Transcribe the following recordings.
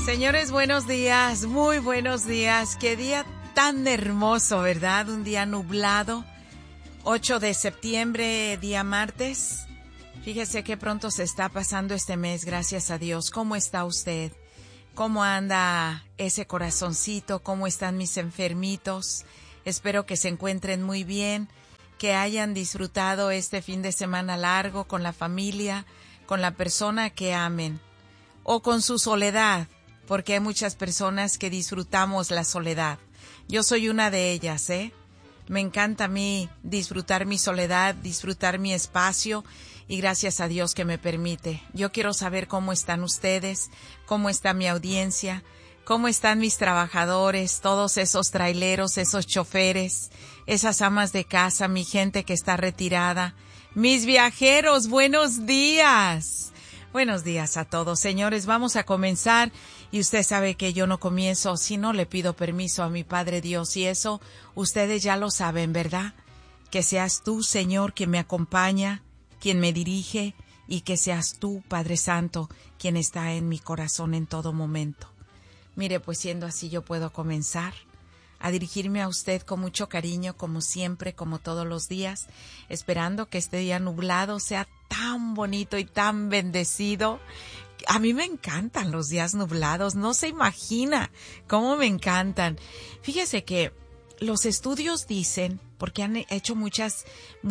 Señores, buenos días, muy buenos días. Qué día tan hermoso, ¿verdad? Un día nublado, 8 de septiembre, día martes. Fíjese qué pronto se está pasando este mes, gracias a Dios. ¿Cómo está usted? ¿Cómo anda ese corazoncito? ¿Cómo están mis enfermitos? Espero que se encuentren muy bien, que hayan disfrutado este fin de semana largo con la familia, con la persona que amen, o con su soledad, porque hay muchas personas que disfrutamos la soledad. Yo soy una de ellas, Me encanta a mí disfrutar mi soledad, disfrutar mi espacio, y gracias a Dios que me permite. Yo quiero saber cómo están ustedes, cómo está mi audiencia, cómo están mis trabajadores, todos esos traileros, esos choferes, esas amas de casa, mi gente que está retirada, mis viajeros, buenos días. Buenos días a todos, señores. Vamos a comenzar, y usted sabe que yo no comienzo si no le pido permiso a mi Padre Dios, y eso ustedes ya lo saben, ¿verdad? Que seas tú, Señor, quien me acompaña, quien me dirige, y que seas tú, Padre Santo, quien está en mi corazón en todo momento. Mire, pues siendo así yo puedo comenzar a dirigirme a usted con mucho cariño, como siempre, como todos los días, esperando que este día nublado sea tan bonito y tan bendecido. A mí me encantan los días nublados, no se imagina cómo me encantan. Fíjese que los estudios dicen, porque han hecho muchas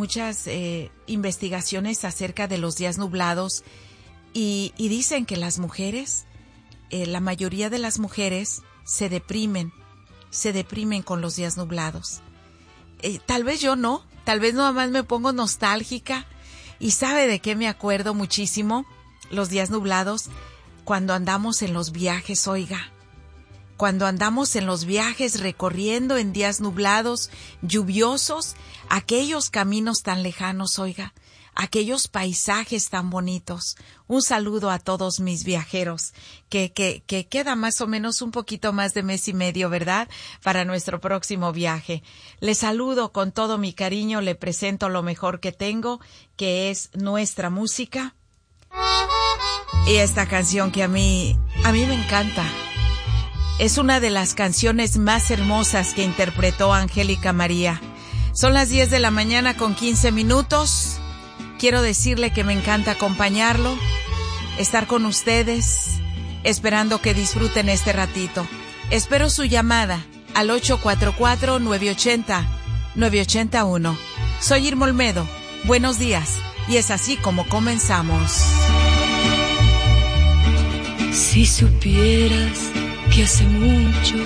investigaciones acerca de los días nublados, y dicen que las mujeres, la mayoría de las mujeres se deprimen con los días nublados. Tal vez yo no, tal vez nada más me pongo nostálgica. ¿Y sabe de qué me acuerdo muchísimo? Los días nublados, cuando andamos en los viajes, oiga. Cuando andamos en los viajes recorriendo en días nublados, lluviosos, aquellos caminos tan lejanos, oiga, aquellos paisajes tan bonitos. Un saludo a todos mis viajeros, que queda más o menos un poquito más de mes y medio, ¿verdad?, para nuestro próximo viaje. Les saludo con todo mi cariño, le presento lo mejor que tengo, que es nuestra música. Y esta canción que a mí me encanta. Es una de las canciones más hermosas que interpretó Angélica María. Son las 10 de la mañana con 15 minutos. Quiero decirle que me encanta acompañarlo, estar con ustedes, esperando que disfruten este ratito. Espero su llamada al 844-980-981. Soy Irma Olmedo. Buenos días. Y es así como comenzamos. Si supieras que hace mucho